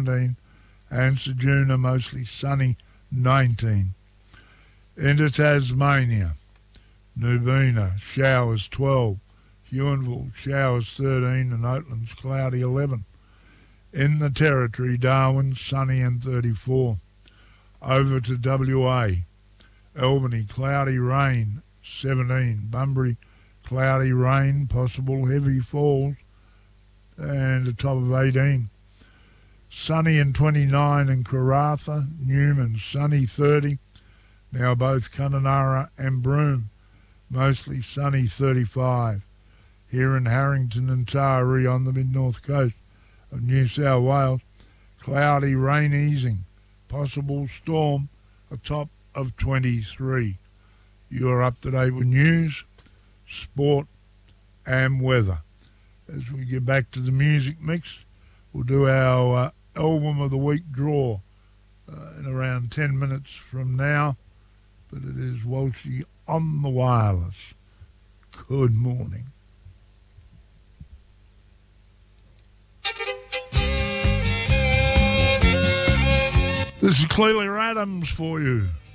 17, and Ceduna mostly sunny, 19. Into Tasmania, Nubina, showers 12, Huonville, showers 13, and Oatlands, cloudy 11. In the Territory, Darwin, sunny and 34. Over to WA, Albany, cloudy rain, 17. Bunbury, cloudy rain, possible heavy falls, and a top of 18. Sunny and 29 in Karratha, Newman, sunny 30. Now both Kununurra and Broome, mostly sunny 35. Here in Harrington and Taree on the mid-north coast of New South Wales, cloudy rain easing, possible storm, a top of 23. You're up to date with news, sport and weather. As we get back to the music mix, we'll do our album of the week draw in around 10 minutes from now. But it is Walshy on the wireless. Good morning. This is Clelia Adams for you.